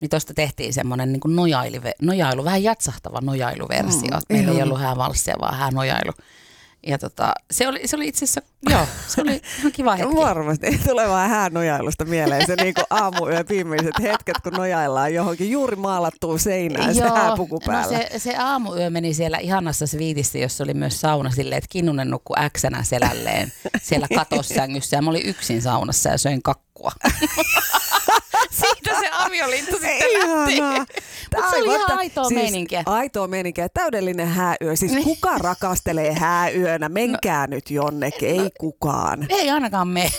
Niin tuosta tehtiin semmoinen niin kuin nojailu, vähän jatsahtava nojailuversio. Meillä ei ollut häävalssia, vaan häänojailu. Ja se oli itse asiassa, se oli ihan kiva hetki. Varmasti. Tulee vaan häänojailusta mieleen se niin kuin aamuyön viimeiset hetket, kun nojaillaan johonkin juuri maalattuun seinään se hääpuku päällä. No se aamuyö meni siellä ihanassa sviitissä, jossa oli myös sauna silleen, että Kinnunen nukkui äksänä selälleen siellä katossängyssä. Ja mä olin yksin saunassa ja söin kakkua. Siitä se avioliitto sitten lähti. Mutta se oli ihan aitoa meininkiä. Aitoa meininkiä. Täydellinen hääyö. Siis kuka rakastelee hääyönä? Menkää nyt jonnekin. Ei kukaan. Ei ainakaan me.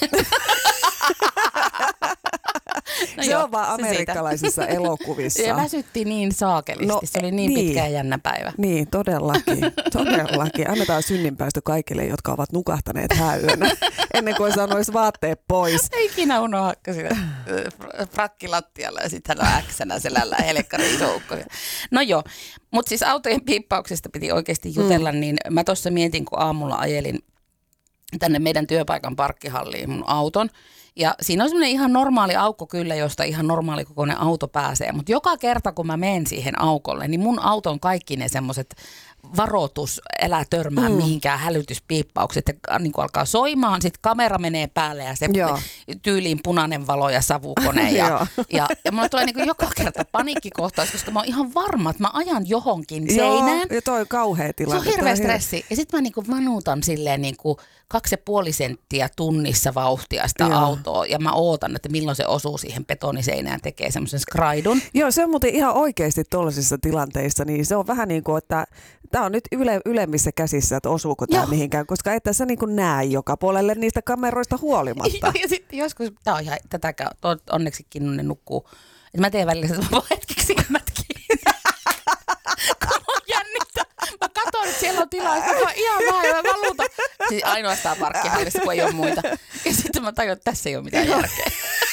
Se on vaan amerikkalaisissa elokuvissa. Ja väsytti niin saakelisti. Se oli niin pitkä ja jännä päivä. Niin, todellakin. Annetaan synninpäästö kaikille, jotka ovat nukahtaneet hääyönä ennen kuin sanoisi vaatteet pois. Ei ikinä unohda sille frakkilattialla ja sitten hän on äksänä selällä helkkari iso ukko. No joo, mutta siis autojen piippauksesta piti oikeasti jutella, niin mä tuossa mietin, kun aamulla ajelin tänne meidän työpaikan parkkihalliin mun auton. Ja siinä on semmoinen ihan normaali aukko kyllä, josta ihan normaali kokoinen auto pääsee. Mutta joka kerta, kun mä menen siihen aukolle, niin mun auton kaikki ne semmoiset varoitus, älä törmää mihinkään hälytyspiippaukset. Ja niin kuin alkaa soimaan, sitten kamera menee päälle ja se tyyliin punainen valo ja savukone. Ja mulla tulee niin kuin joka kerta paniikkikohtaus, koska mä oon ihan varma, että mä ajan johonkin seinään. Ja toi kauhea tilanne. Se on hirveä stressi. Ja sitten mä niin kuin vanuutan silleen niin kuin 2,5 senttiä tunnissa vauhtia sitä autoa. Ja mä ootan, että milloin se osuu siihen betoniseinään, tekee semmoisen skraidun. Joo, se on muuten ihan oikeasti tuollaisissa tilanteissa, niin se on vähän niin kuin, että tämä on nyt ylemmissä käsissä, että osuuko tämä mihinkään, koska et tässä niin kuin näe joka puolelle niistä kameroista huolimatta. Ja sitten joskus, tämä on ihan tätäkään, onneksi Kinnunen nukkuu, että mä teen välillä hetkeksi silmät kiinni. Kun on jännittää. Mä katson, että siellä on tilaa, että mä ihan vähän ja valuuta. Siis ainoastaan parkkihallissa, kun ei ole muita. Ja sitten mä tajun, että tässä ei ole mitään järkeä.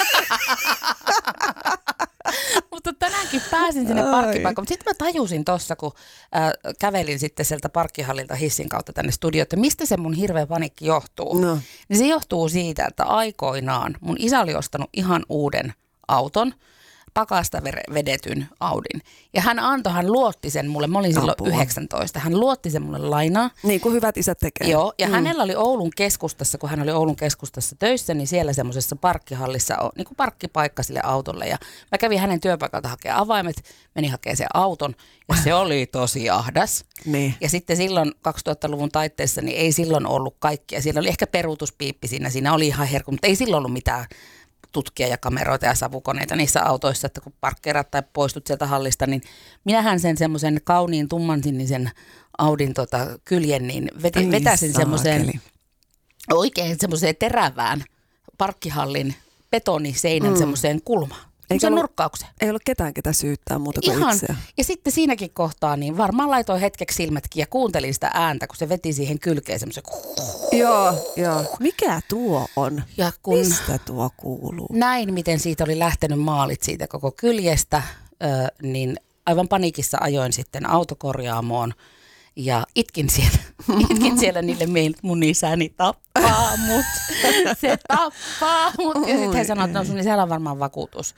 Mutta tänäänkin pääsin sinne parkkipaikalle. Mutta sitten mä tajusin tuossa, kun kävelin sitten sieltä parkkihallilta hissin kautta tänne studioon, että mistä se mun hirveä panikki johtuu. No. Niin se johtuu siitä, että aikoinaan mun isä oli ostanut ihan uuden auton, pakasta vedetyn Audin. Ja hän luotti sen mulle, mä olin silloin 19, hän luotti sen mulle lainaa. Niin kuin hyvät isät tekee. Joo, ja hänellä oli Oulun keskustassa, kun hän oli Oulun keskustassa töissä, niin siellä semmoisessa parkkihallissa on niin kuin parkkipaikka sille autolle. Ja mä kävin hänen työpaikalta hakemaan avaimet, menin hakemaan sen auton, ja se oli tosi ahdas. Niin. Ja sitten silloin 2000-luvun taitteessa, niin ei silloin ollut kaikkia. Siinä oli ehkä peruutuspiippi siinä oli ihan herkku, mutta ei silloin ollut mitään tutkia ja kameroita ja savukoneita niissä autoissa, että kun parkkeerat tai poistut sieltä hallista, niin minähän sen semmoisen kauniin tummansinisen Audin kyljen, niin vetäsin semmoiseen oikein semmoiseen terävään parkkihallin betoniseinän semmoiseen kulmaan. Se nurkkaukseen. Ei ollut ketään, ketä syyttää muuta kuin ihan itseä. Ja sitten siinäkin kohtaa, niin varmaan laitoin hetkeksi silmätkin ja kuuntelin sitä ääntä, kun se veti siihen kylkeen semmoisen. Joo. Mikä tuo on? Ja mistä tuo kuuluu? Näin, miten siitä oli lähtenyt maalit siitä koko kyljestä, niin aivan paniikissa ajoin sitten autokorjaamoon. Ja itkin siellä niille mun isäni tappaa mut. Se tappaa mut. Ja sitten he sanoivat, että no sun isällä on varmaan vakuutus.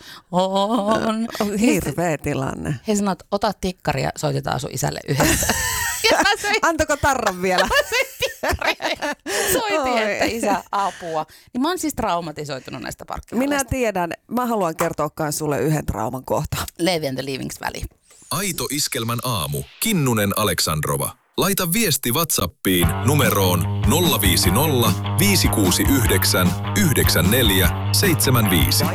On. Hirveä tilanne. He sanoivat, että ota tikkari ja soitetaan sun isälle yhdessä. Antako tarran vielä? Mä söin tikkaria ja soitin, että isä apua. Niin mä oon siis traumatisoitunut näistä parkkihalleista. Minä tiedän. Mä haluan kertoa myös sulle yhden trauman kohtaan. Levi and the Leavings väliin. Aito Iskelmän aamu. Kinnunen Aleksandrova. Laita viesti WhatsAppiin numeroon 050 569 9475.